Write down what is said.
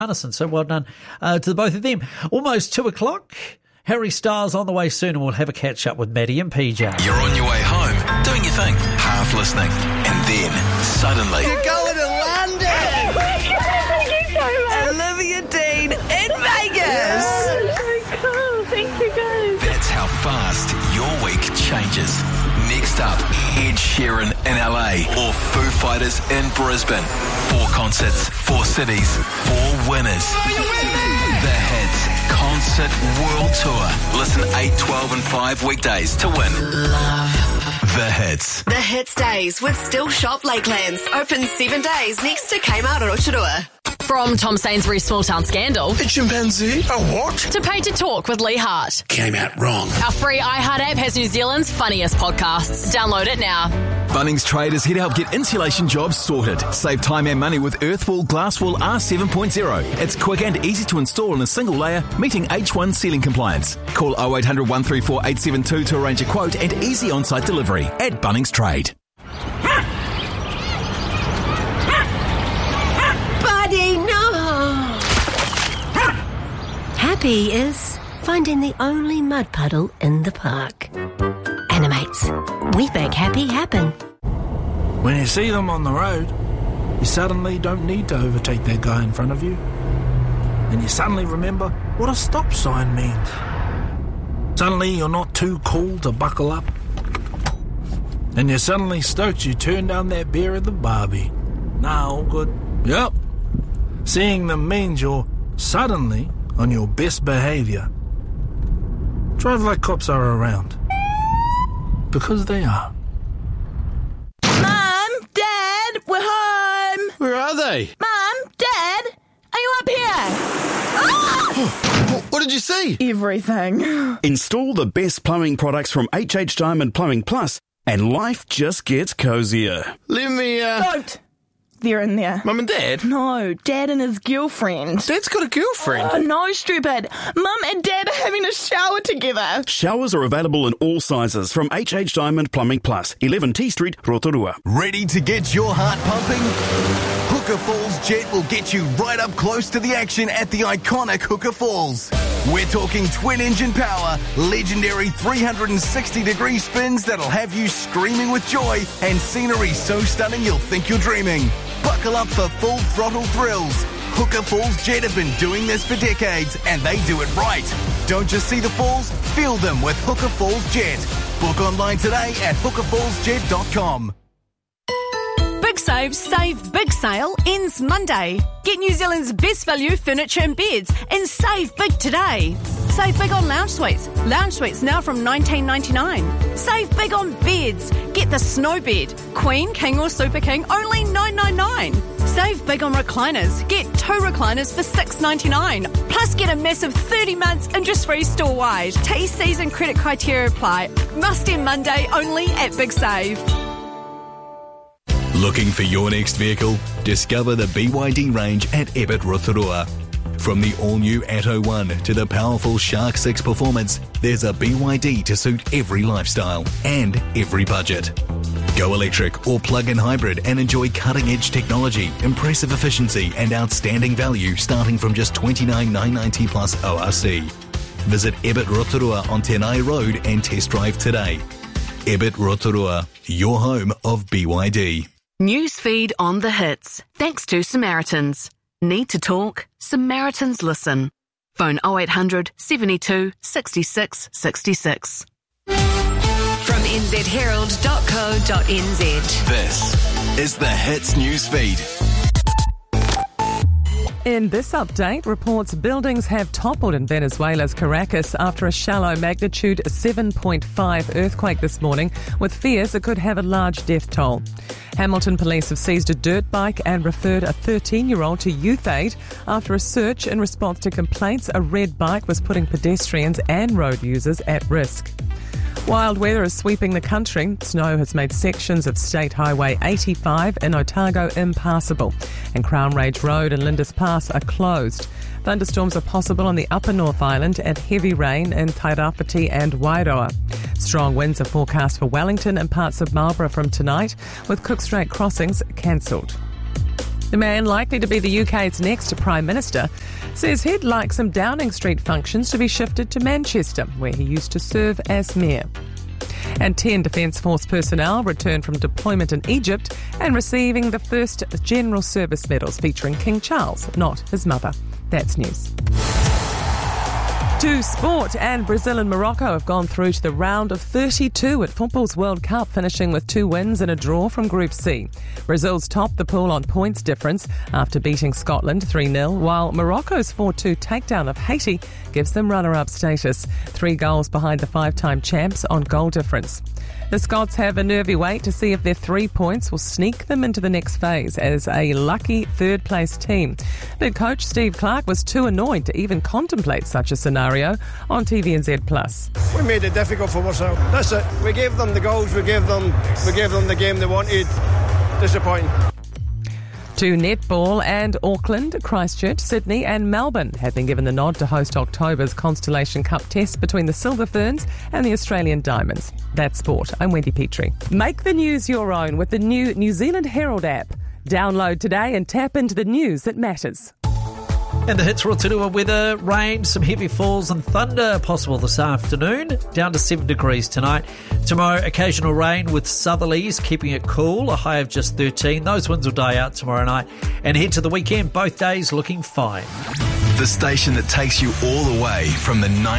Arneson. So well done to the both of them. Almost 2 o'clock. Harry Styles on the way soon, and we'll have a catch up with Maddie and PJ. You're on your way home, doing your thing, half listening, and then suddenly You're going to London! Thank you so much. Olivia Dean in Vegas! Oh, so cool. Thank you, guys. that's how fast your week changes. Next up, Ed Sheeran in LA or Foo Fighters in Brisbane. 4 concerts, 4 cities, 4 winners. The Hits Concert World Tour. Listen 8, 12 and 5 weekdays to win. The Hits. The Hits Days with Still Shop Lakelands. Open 7 days next to Kmart Rotorua. From Tom Sainsbury's Small Town Scandal A chimpanzee? A what? to Pay to Talk with Lee Hart. Came out wrong. Our free iHeart app has New Zealand's funniest podcasts. Download it now. Bunnings Trade is here to help get insulation jobs sorted. Save time and money with Earthwall Glasswall R7.0. It's quick and easy to install in a single layer, meeting H1 ceiling compliance. Call 0800 134 872 to arrange a quote and easy on-site delivery at Bunnings Trade. Buddy, no! Happy is finding the only mud puddle in the park. Animates. We make happy happen. When you see them on the road, you suddenly don't need to overtake that guy in front of you. And you suddenly remember what a stop sign means. Suddenly you're not too cool to buckle up. And you're suddenly stoked you turned down that beer at the Barbie. Nah, all good. Yep. Seeing them means you're suddenly on your best behaviour. Drive like cops are around. Because they are. Mum, Dad, we're home. Where are they? Mum, Dad, are you up here? Ah! What did you see? Everything. Install the best plumbing products from HH Diamond Plumbing Plus, and life just gets cozier. Let me, Don't. They're in there. Mum and Dad? No, Dad and his girlfriend. Dad's got a girlfriend. Oh, no, stupid. Mum and Dad are having a shower together. Showers are available in all sizes from HH Diamond Plumbing Plus, 11 T Street, Rotorua. Ready to get your heart pumping? Hooker Falls Jet will get you right up close to the action at the iconic Hooker Falls. We're talking twin-engine power, legendary 360-degree spins that'll have you screaming with joy, and scenery so stunning you'll think you're dreaming. Buckle up for full throttle thrills. Hooker Falls Jet have been doing this for decades, and they do it right. Don't just see the falls, feel them with Hooker Falls Jet. Book online today at hookerfallsjet.com. Big Save Big Sale ends Monday. Get New Zealand's best value furniture and beds and save big today. Save big on lounge suites. Lounge suites now from $19.99. Save big on beds. Get the snow bed, Queen, King or Super King, only $9.99. Save big on recliners. Get 2 recliners for $6.99. Plus get a massive 30 months interest-free store-wide. TCs and credit criteria apply. Must end Monday only at Big Save. Looking for your next vehicle? Discover the BYD range at Ebbet Rotorua. From the all-new Atto 1 to the powerful Shark 6 Performance, there's a BYD to suit every lifestyle and every budget. Go electric or plug-in hybrid and enjoy cutting-edge technology, impressive efficiency and outstanding value starting from just $29,990 plus ORC. Visit Ebbet Rotorua on Tenai Road and test drive today. Ebbet Rotorua, your home of BYD. Newsfeed on the hits. Thanks to Samaritans. Need to talk? Samaritans listen. Phone 0800 72 66 66. From nzherald.co.nz. This is the Hits Newsfeed. In this update, reports buildings have toppled in Venezuela's Caracas after a shallow magnitude 7.5 earthquake this morning, with fears it could have a large death toll. Hamilton police have seized a dirt bike and referred a 13-year-old to Youth Aid after a search in response to complaints a red bike was putting pedestrians and road users at risk. Wild weather is sweeping the country. Snow has made sections of State Highway 85 in Otago impassable, and Crown Range Road and Lindis Pass are closed. Thunderstorms are possible on the Upper North Island and heavy rain in Tairāwhiti and Wairoa. Strong winds are forecast for Wellington and parts of Marlborough from tonight, with Cook Strait crossings cancelled. The man likely to be the UK's next Prime Minister says he'd like some Downing Street functions to be shifted to Manchester, where he used to serve as mayor. And 10 Defence Force personnel returned from deployment in Egypt and receiving the first General Service medals featuring King Charles, not his mother. That's news. To sport, and Brazil and Morocco have gone through to the round of 32 at football's World Cup, finishing with 2 wins and a draw from Group C. Brazil's topped the pool on points difference after beating Scotland 3-0, while Morocco's 4-2 takedown of Haiti gives them runner-up status, 3 goals behind the 5-time champs on goal difference. The Scots have a nervy wait to see if their 3 points will sneak them into the next phase as a lucky third-place team. But coach Steve Clarke was too annoyed to even contemplate such a scenario on TVNZ+. We made it difficult for ourselves. That's it. We gave them the goals. We gave them the game they wanted. Disappointing. To netball, and Auckland, Christchurch, Sydney and Melbourne have been given the nod to host October's Constellation Cup test between the Silver Ferns and the Australian Diamonds. That's sport. I'm Wendy Petrie. Make the news your own with the new New Zealand Herald app. Download today and tap into the news that matters. And the Hits Rotorua weather, rain, some heavy falls and thunder possible this afternoon, down to 7 degrees tonight. Tomorrow, occasional rain with southerlies, keeping it cool, a high of just 13. Those winds will die out tomorrow night. And head to the weekend, both days looking fine. The station that takes you all the way from the